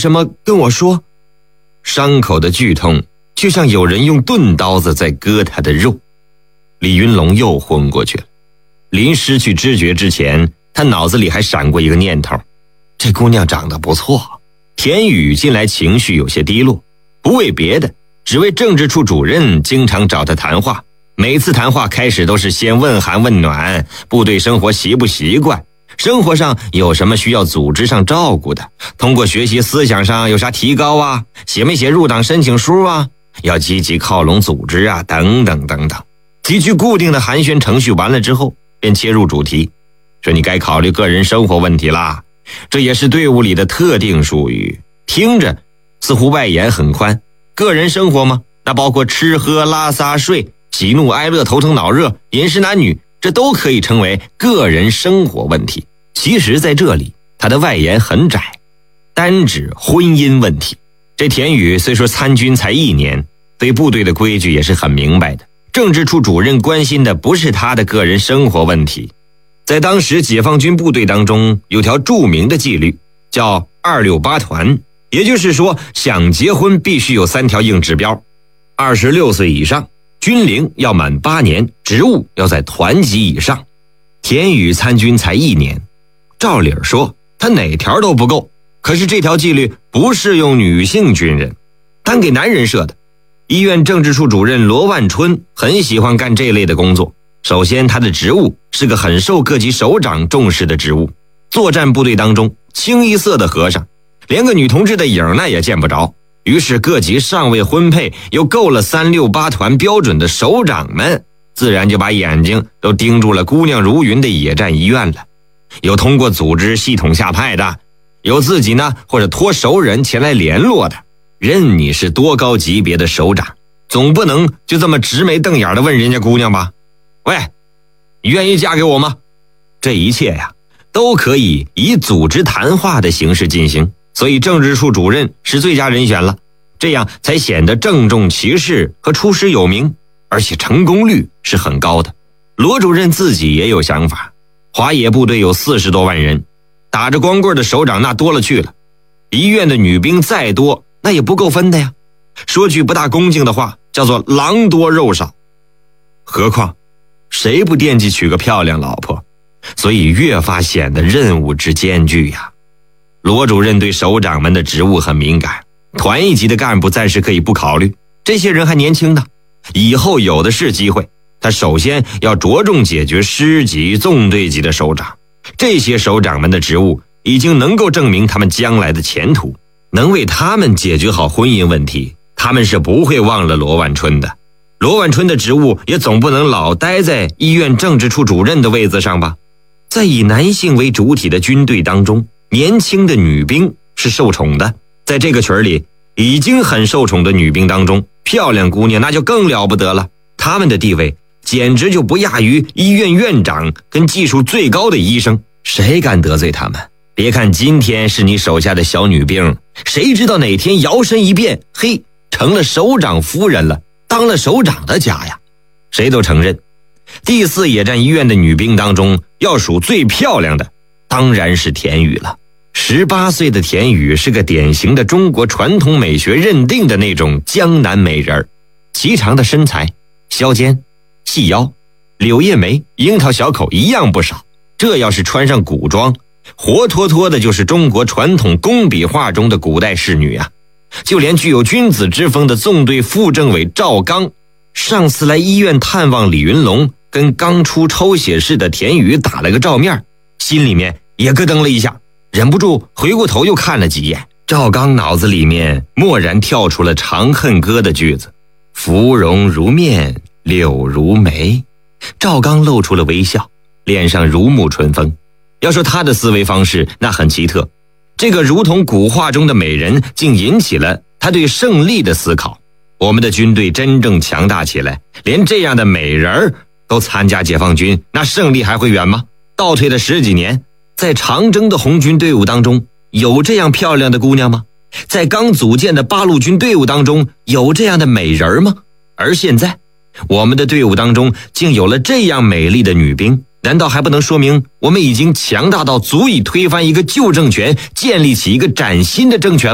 什么跟我说？伤口的剧痛就像有人用钝刀子在割他的肉。李云龙又昏过去了。临失去知觉之前，他脑子里还闪过一个念头，这姑娘长得不错。田宇近来情绪有些低落，不为别的，只为政治处主任经常找他谈话。每次谈话开始都是先问寒问暖，部队生活习不习惯，生活上有什么需要组织上照顾的，通过学习思想上有啥提高啊，写没写入党申请书啊，要积极靠拢组织啊，等等等等。几句固定的寒暄程序完了之后，便切入主题，说你该考虑个人生活问题啦。这也是队伍里的特定术语，听着似乎外延很宽。个人生活吗？那包括吃喝拉撒睡，喜怒哀乐，头疼脑热，饮食男女，这都可以称为个人生活问题。其实在这里它的外延很窄，单指婚姻问题。这田宇虽说参军才1年，对部队的规矩也是很明白的。政治处主任关心的不是他的个人生活问题。在当时解放军部队当中有条著名的纪律，叫268团，也就是说想结婚必须有3条硬指标：26岁以上，军龄要满8年，职务要在团级以上。田宇参军才1年，照理说他哪条都不够，可是这条纪律不适用女性军人，单给男人设的。医院政治处主任罗万春很喜欢干这类的工作。首先，他的职务是个很受各级首长重视的职务。作战部队当中，清一色的和尚，连个女同志的影那也见不着。于是各级尚未婚配又够了368团标准的首长们，自然就把眼睛都盯住了姑娘如云的野战医院了。有通过组织系统下派的，有自己呢或者托熟人前来联络的。任你是多高级别的首长，总不能就这么直眉瞪眼的问人家姑娘吧？喂，你愿意嫁给我吗？这一切呀，都可以以组织谈话的形式进行，所以政治处主任是最佳人选了。这样才显得郑重其事和出师有名，而且成功率是很高的。罗主任自己也有想法，华野部队有40多万人，打着光棍的首长那多了去了，医院的女兵再多那也不够分的呀。说句不大恭敬的话，叫做狼多肉少。何况谁不惦记娶个漂亮老婆？所以越发显得任务之艰巨呀。罗主任对首长们的职务很敏感，团一级的干部暂时可以不考虑，这些人还年轻呢，以后有的是机会。他首先要着重解决师级、纵队级的首长，这些首长们的职务已经能够证明他们将来的前途，能为他们解决好婚姻问题，他们是不会忘了罗万春的。罗万春的职务也总不能老待在医院政治处主任的位子上吧。在以男性为主体的军队当中，年轻的女兵是受宠的。在这个群里，已经很受宠的女兵当中，漂亮姑娘那就更了不得了，她们的地位简直就不亚于医院院长跟技术最高的医生，谁敢得罪他们？别看今天是你手下的小女兵，谁知道哪天摇身一变，嘿，成了首长夫人了，当了首长的家呀。谁都承认，第4野战医院的女兵当中，要数最漂亮的当然是田宇了。18岁的田宇是个典型的中国传统美学认定的那种江南美人，颀长的身材，削肩细腰，柳叶眉，樱桃小口一样不少。这要是穿上古装，活脱脱的就是中国传统工笔画中的古代仕女啊。就连具有君子之风的纵队副政委赵刚，上次来医院探望李云龙，跟刚出抽血室的田宇打了个照面，心里面也咯噔了一下，忍不住回过头又看了几眼。赵刚脑子里面蓦然跳出了《长恨歌》的句子：芙蓉如面，柳如眉。赵刚露出了微笑，脸上如沐春风。要说他的思维方式那很奇特，这个如同古画中的美人竟引起了他对胜利的思考。我们的军队真正强大起来，连这样的美人都参加解放军，那胜利还会远吗？倒退了10几年，在长征的红军队伍当中，有这样漂亮的姑娘吗？在刚组建的八路军队伍当中，有这样的美人吗？而现在我们的队伍当中竟有了这样美丽的女兵，难道还不能说明我们已经强大到足以推翻一个旧政权，建立起一个崭新的政权吗？